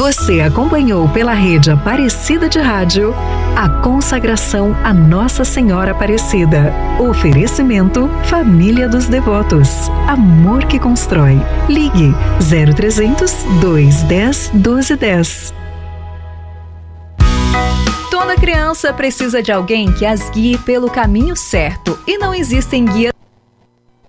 Você acompanhou pela Rede Aparecida de Rádio a consagração a Nossa Senhora Aparecida. Oferecimento Família dos Devotos. Amor que constrói. Ligue 0300 210 1210. Toda criança precisa de alguém que as guie pelo caminho certo e não existem guias